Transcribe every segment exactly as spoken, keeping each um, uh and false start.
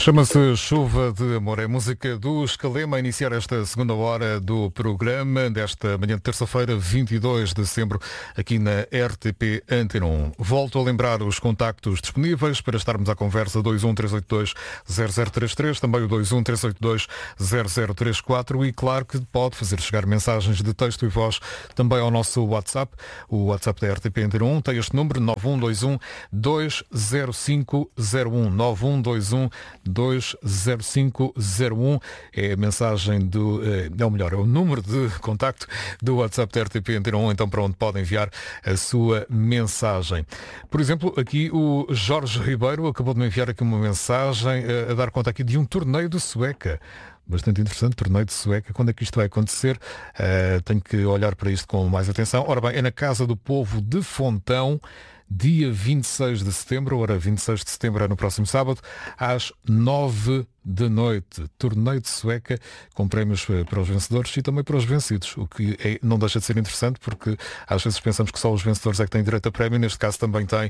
Chama-se Chuva de Amor, é música do Escalema a iniciar esta segunda hora do programa desta manhã de terça-feira, vinte e dois de dezembro, aqui na R T P Antena um. Volto a lembrar os contactos disponíveis para estarmos à conversa: dois um três oito dois zero zero três três, também o dois um três oito dois zero zero três quatro, e claro que pode fazer chegar mensagens de texto e voz também ao nosso WhatsApp. O WhatsApp da R T P Antena um tem este número: nove um dois um dois zero cinco zero um, nove um dois um dois zero cinco zero um. É a mensagem do, é o melhor, é o número de contacto do WhatsApp da R T P Antena um, então para onde pode enviar a sua mensagem. Por exemplo, aqui o Jorge Ribeiro acabou de me enviar aqui uma mensagem a, a dar conta aqui de um torneio de Sueca. Bastante interessante, torneio de Sueca. Quando é que isto vai acontecer? Uh, tenho que olhar para isto com mais atenção. Ora bem, é na Casa do Povo de Fontão, dia vinte e seis de setembro, ora vinte e seis de setembro é no próximo sábado, às nove da noite. Torneio de Sueca, com prémios para os vencedores e também para os vencidos, o que é, não deixa de ser interessante, porque às vezes pensamos que só os vencedores é que têm direito a prémio. Neste caso também têm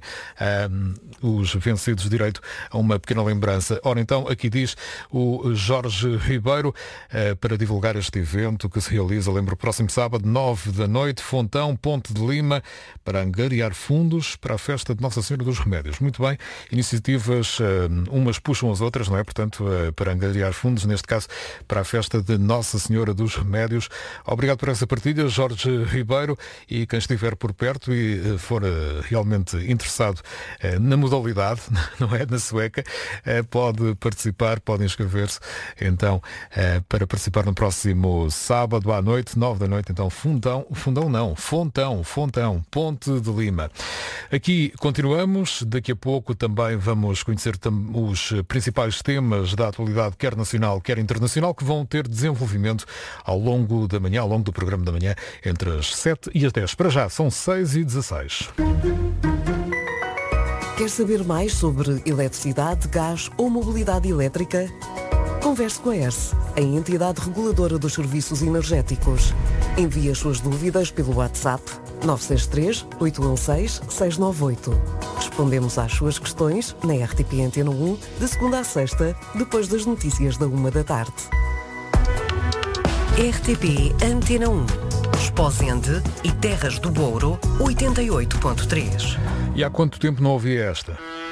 um, os vencidos direito a uma pequena lembrança. Ora então, aqui diz o Jorge Ribeiro, uh, para divulgar este evento que se realiza, lembro, próximo sábado, nove da noite, Fontão, Ponte de Lima, para angariar fundos para a festa de Nossa Senhora dos Remédios. Muito bem, iniciativas, uh, umas puxam as outras, não é? Portanto, uh, para angariar fundos, neste caso para a festa de Nossa Senhora dos Remédios. Obrigado por essa partilha, Jorge Ribeiro, e quem estiver por perto e for realmente interessado na modalidade, não é, na sueca, pode participar, pode inscrever-se então para participar no próximo sábado à noite, nove da noite, então Fundão, Fundão não, Fontão, Fontão, Ponte de Lima. Aqui continuamos, daqui a pouco também vamos conhecer os principais temas da atualidade, quer nacional, quer internacional, que vão ter desenvolvimento ao longo da manhã, ao longo do programa da manhã, entre as sete e as dez. Para já, são seis e dezasseis. Quer saber mais sobre eletricidade, gás ou mobilidade elétrica? Converse com a E R S, a entidade reguladora dos serviços energéticos. Envie as suas dúvidas pelo WhatsApp nove seis três, oito um seis, seis nove oito. Respondemos às suas questões na R T P Antena um, de segunda a sexta, depois das notícias da uma da tarde. R T P Antena um. Esposende e Terras do Douro, oitenta e oito ponto três. E há quanto tempo não ouvi esta?